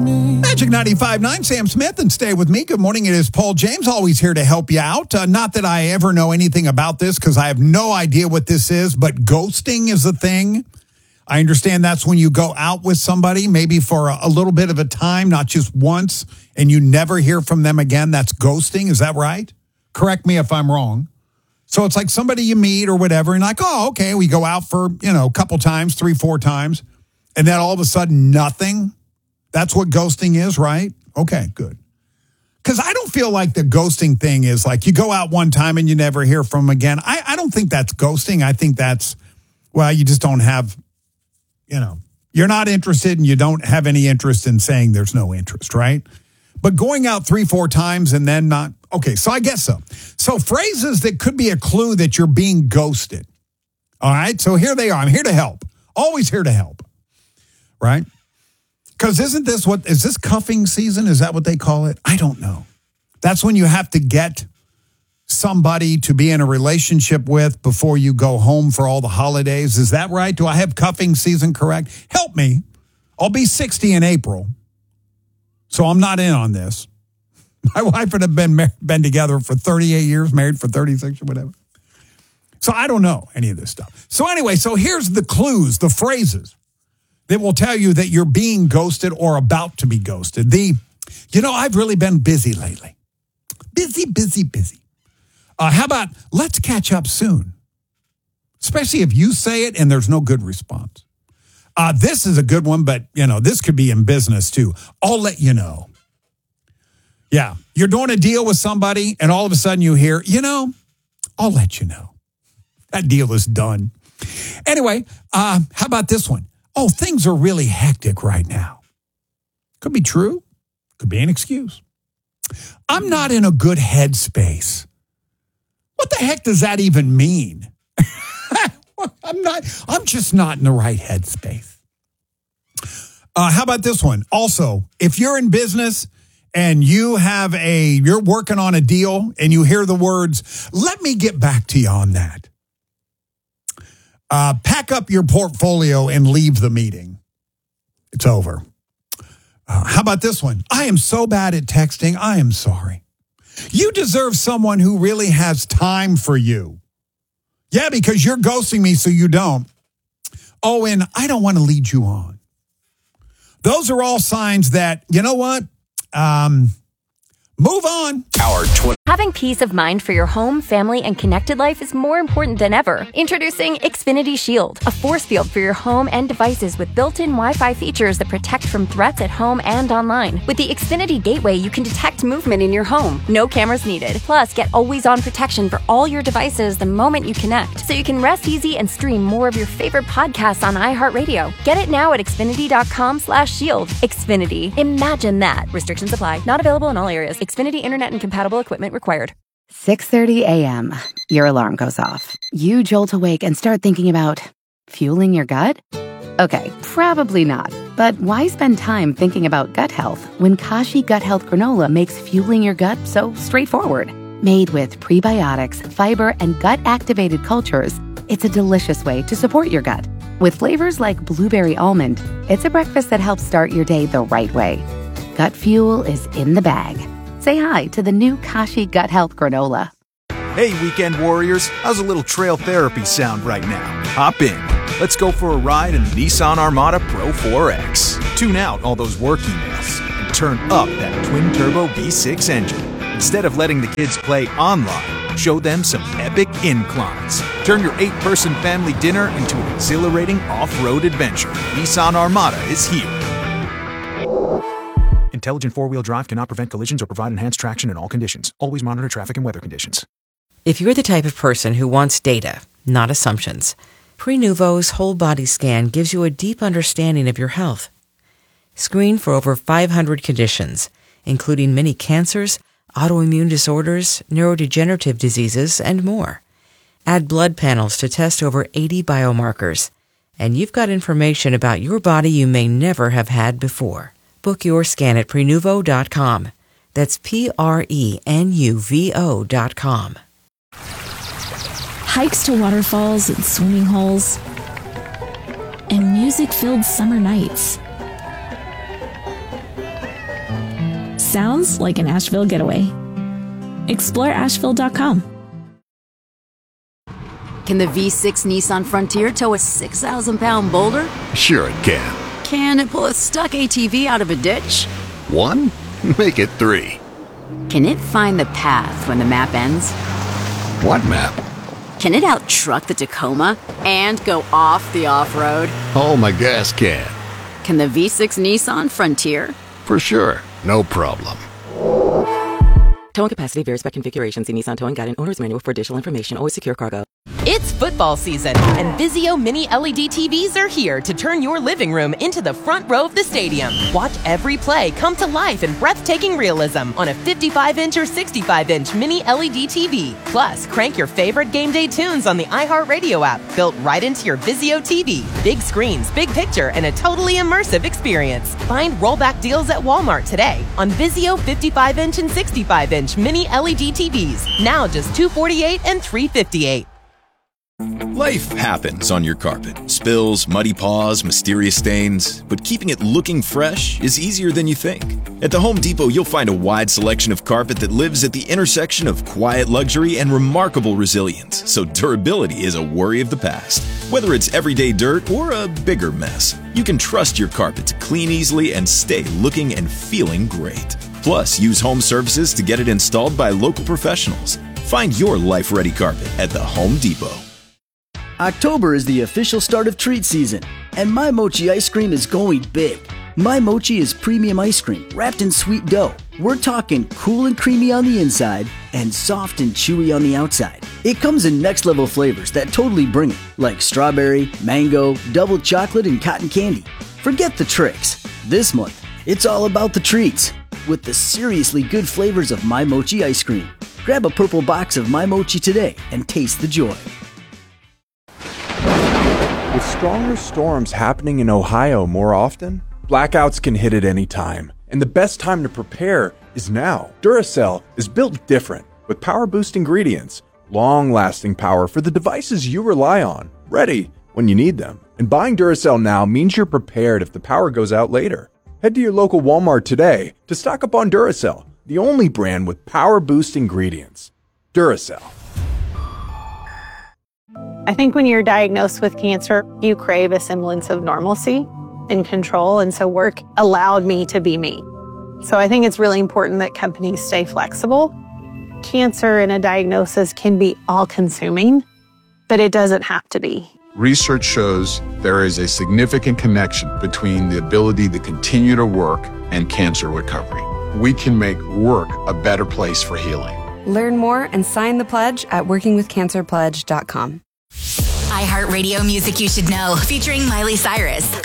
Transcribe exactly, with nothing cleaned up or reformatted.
Magic ninety-five point nine, Sam Smith, and stay with me. Good morning. It is Paul James, always here to help you out. Uh, not that I ever know anything about this because I have no idea what this is, but ghosting is a thing. I understand that's when you go out with somebody, maybe for a, a little bit of a time, not just once, and you never hear from them again. That's ghosting. Is that right? Correct me if I'm wrong. So it's like somebody you meet or whatever, and like, oh, okay, we go out for, you know, a couple times, three, four times, and then all of a sudden nothing. That's what ghosting is, right? Okay, good. Because I don't feel like the ghosting thing is like you go out one time and you never hear from them again. I, I don't think that's ghosting. I think that's, well, you just don't have, you know, you're not interested and you don't have any interest in saying there's no interest, right? But going out three, four times and then not, okay, so I guess so. So phrases that could be a clue that you're being ghosted. All right, so here they are. I'm here to help. Always here to help, right? Because isn't this what, is this cuffing season? Is that what they call it? I don't know. That's when you have to get somebody to be in a relationship with before you go home for all the holidays. Is that right? Do I have cuffing season correct? Help me. I'll be sixty in April, so I'm not in on this. My wife and I have been, been together for thirty-eight years, married for thirty-six or whatever. So I don't know any of this stuff. So anyway, so here's the clues, the phrases that will tell you that you're being ghosted or about to be ghosted. The, you know, I've really been busy lately. Busy, busy, busy. Uh, how about, let's catch up soon? Especially if you say it and there's no good response. Uh, this is a good one, but, you know, this could be in business too. I'll let you know. Yeah, you're doing a deal with somebody and all of a sudden you hear, you know, I'll let you know. That deal is done. Anyway, uh, how about this one? Oh, things are really hectic right now. Could be true. Could be an excuse. I'm not in a good headspace. What the heck does that even mean? I'm not, I'm just not in the right headspace. Uh, how about this one? Also, if you're in business and you have a, you're working on a deal and you hear the words, let me get back to you on that. Uh, pack up your portfolio and leave the meeting. It's over. Uh, how about this one? I am so bad at texting. I am sorry. You deserve someone who really has time for you. Yeah, because you're ghosting me, so you don't. Oh, and I don't want to lead you on. Those are all signs that, you know what? Um, move on. Our tw- Having peace of mind for your home, family, and connected life is more important than ever. Introducing Xfinity Shield, a force field for your home and devices with built-in Wi-Fi features that protect from threats at home and online. With the Xfinity Gateway, you can detect movement in your home. No cameras needed. Plus, get always-on protection for all your devices the moment you connect, so you can rest easy and stream more of your favorite podcasts on iHeartRadio. Get it now at Xfinity.com slash shield. Xfinity. Imagine that. Restrictions apply. Not available in all areas. Xfinity Internet and compatible equipment required. six thirty a.m. Your alarm goes off. You jolt awake and start thinking about fueling your gut? Okay, probably not. But why spend time thinking about gut health when Kashi Gut Health Granola makes fueling your gut so straightforward? Made with prebiotics, fiber, and gut-activated cultures, it's a delicious way to support your gut. With flavors like blueberry almond, it's a breakfast that helps start your day the right way. Gut fuel is in the bag. Say hi to the new Kashi Gut Health Granola. Hey, weekend warriors, how's a little trail therapy sound right now? Hop in. Let's go for a ride in the Nissan Armada Pro four X. Tune out all those work emails and turn up that twin-turbo V six engine. Instead of letting the kids play online, show them some epic inclines. Turn your eight-person family dinner into an exhilarating off-road adventure. Nissan Armada is here. Intelligent four-wheel drive cannot prevent collisions or provide enhanced traction in all conditions. Always monitor traffic and weather conditions. If you're the type of person who wants data, not assumptions, Prenuvo's whole body scan gives you a deep understanding of your health. Screen for over five hundred conditions, including many cancers, autoimmune disorders, neurodegenerative diseases, and more. Add blood panels to test over eighty biomarkers, and you've got information about your body you may never have had before. Book your scan at Prenuvo dot com. That's P R E N U V O dot com. Hikes to waterfalls and swimming holes, and music-filled summer nights. sounds like an Asheville getaway. Explore Asheville dot com. Can the V six Nissan Frontier tow a six thousand pound boulder? Sure it can. Can it pull a stuck A T V out of a ditch? One? Make it three. Can it find the path when the map ends? What map? Can it out-truck the Tacoma and go off the off-road? Oh, my gas can. Can the V six Nissan Frontier? For sure. No problem. Towing capacity varies by configuration. See Nissan Towing Guide and Owner's Manual for additional information. Always secure cargo. It's football season, and Vizio Mini L E D T Vs are here to turn your living room into the front row of the stadium. Watch every play come to life in breathtaking realism on a fifty-five inch or sixty-five inch Mini L E D T V. Plus, crank your favorite game day tunes on the iHeartRadio app, built right into your Vizio T V. Big screens, big picture, and a totally immersive experience. Find rollback deals at Walmart today on Vizio fifty-five inch and sixty-five inch Mini L E D T Vs. Now just two hundred forty-eight dollars and three hundred fifty-eight dollars. Life happens on your carpet. Spills, muddy paws, mysterious stains. But keeping it looking fresh is easier than you think. At the Home Depot, you'll find a wide selection of carpet that lives at the intersection of quiet luxury and remarkable resilience. So durability is a worry of the past. Whether it's everyday dirt or a bigger mess, you can trust your carpet to clean easily and stay looking and feeling great. Plus, use home services to get it installed by local professionals. Find your life-ready carpet at the Home Depot. October is the official start of treat season, and My Mochi ice cream is going big. My Mochi is premium ice cream wrapped in sweet dough. We're talking cool and creamy on the inside and soft and chewy on the outside. It comes in next level flavors that totally bring it, like strawberry, mango, double chocolate, and cotton candy. Forget the tricks. This month, it's all about the treats with the seriously good flavors of My Mochi ice cream. Grab a purple box of My Mochi today and taste the joy. With stronger storms happening in Ohio more often, blackouts can hit at any time, and the best time to prepare is now. Duracell is built different, with power-boost ingredients, long-lasting power for the devices you rely on, ready when you need them. And buying Duracell now means you're prepared if the power goes out later. Head to your local Walmart today to stock up on Duracell, the only brand with power-boost ingredients. Duracell. I think when you're diagnosed with cancer, you crave a semblance of normalcy and control, and so work allowed me to be me. So I think it's really important that companies stay flexible. Cancer and a diagnosis can be all-consuming, but it doesn't have to be. Research shows there is a significant connection between the ability to continue to work and cancer recovery. We can make work a better place for healing. Learn more and sign the pledge at working with cancer pledge dot com. iHeartRadio Music You Should Know, featuring Miley Cyrus.